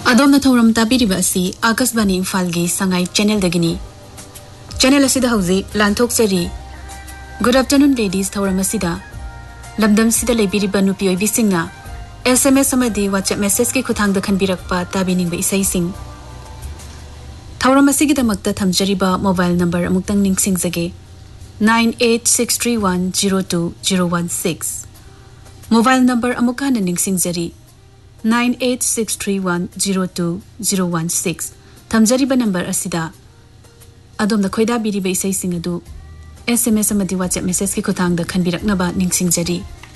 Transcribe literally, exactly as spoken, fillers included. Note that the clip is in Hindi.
अदोमना थौरम ताबिरिबा असि Akashvani इम्फालगी Sangai channel दगिनी channel असिदा हौजी लांथोकचरी good afternoon ladies थौरम असिदा लमदम सिदा लेबिरिबा नुपि ओइबिसिंगना एसएमएस अमदी व्हाट्सएप मैसेज के खुथांगदा खनबिरकपा ताबिनिंगबा इसैसिंग थौरम असिगिदमक्ता थमजरिबा mobile number अमुक्तंग निंगसिंगजगे nine eight six three one zero two zero one six mobile number अमुका न निंगसिंगजरी nine eight six three one zero two zero one six थमजरिबा number असिदा अदोमना खोइदा बिरिबा इसैसिंग अदु एसएमएस अमदी व्हाट्सएप मैसेज के खुथांगदा खनबिरकनबा निंगसिंगजरी।